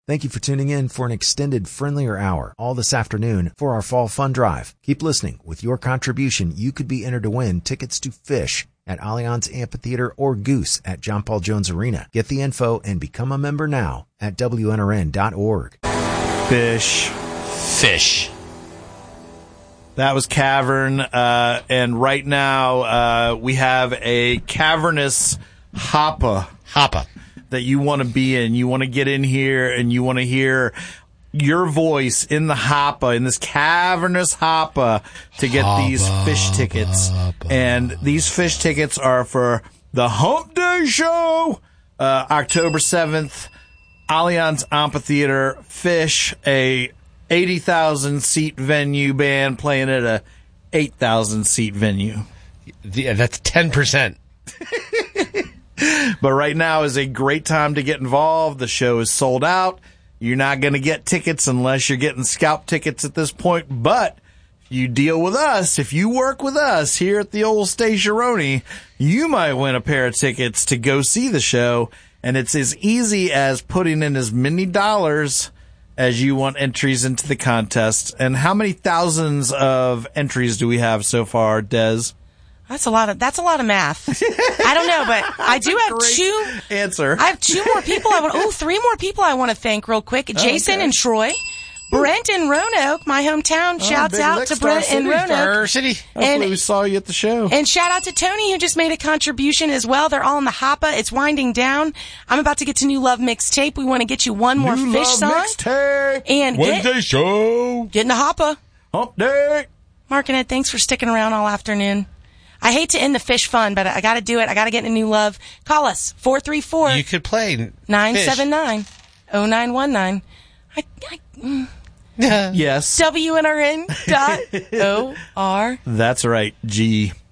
Thank you for tuning in for an extended friendlier hour all this afternoon for our Fall Fun Drive. Keep listening. With your contribution, you could be entered to win tickets to Fish at Allianz Amphitheater or Goose at John Paul Jones Arena. Get the info and become a member now at WNRN.org. Fish. That was Cavern, and right now we have a cavernous hoppa that you want to be in. You want to get in here and you want to hear your voice in the hoppa, in this cavernous hoppa, to get these fish tickets. And these fish tickets are for the Hump Day Show, October 7th, Allianz Amphitheater, Fish, a 80,000-seat venue band playing at a 8,000-seat venue. That's 10%. But right now is a great time to get involved. The show is sold out. You're not going to get tickets unless you're getting scalp tickets at this point. But if you deal with us, if you work with us here at the old Stationaroni, you might win a pair of tickets to go see the show. And it's as easy as putting in as many dollars as you want entries into the contest. And how many thousands of entries do we have so far, Des? That's a lot of math. I don't know, but I do have answer. I have three more people I want to thank real quick. Jason and Troy. Brent in Roanoke, my hometown. Shouts out to Brent in Roanoke. Star City. Hopefully we saw you at the show. And shout out to Tony, who just made a contribution as well. They're all in the hoppa. It's winding down. I'm about to get to New Love mixtape. We want to get you one more New Fish Love song. Mixtape. And Wednesday show. Get in the hoppa. Hump Day. Mark and Ed, thanks for sticking around all afternoon. I hate to end the Fish fun, but I got to do it. I got to get into New Love. Call us, 434. You could play 979-0919. Yes. WNRN.OR. That's right, G.